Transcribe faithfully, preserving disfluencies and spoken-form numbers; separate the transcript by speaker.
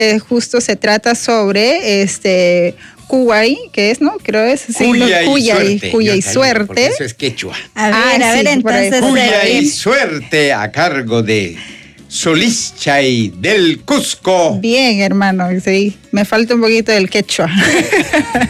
Speaker 1: eh, justo se trata sobre este Cuyay, que es, ¿no? Creo es sí,
Speaker 2: Cuya,
Speaker 1: no,
Speaker 2: y suerte.
Speaker 1: Cuya y
Speaker 2: Yo
Speaker 1: suerte.
Speaker 2: porque eso es quechua.
Speaker 3: A ver,
Speaker 1: Ah,
Speaker 3: a ver,
Speaker 1: sí, por ahí.
Speaker 3: entonces.
Speaker 2: Cuya
Speaker 3: eh,
Speaker 2: y suerte a cargo de Solischay del Cusco.
Speaker 1: Bien, hermano, sí, me falta un poquito del quechua.